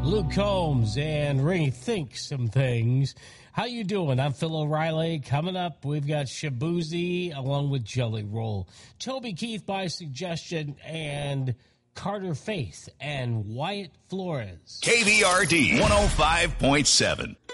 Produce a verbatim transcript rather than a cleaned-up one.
Luke Combs and Rethink Some Things. How you doing? I'm Phil O'Reilly. Coming up, we've got Shabuzi along with Jelly Roll, Toby Keith by suggestion, and Carter Faith and Wyatt Flores. K V R D one oh five point seven.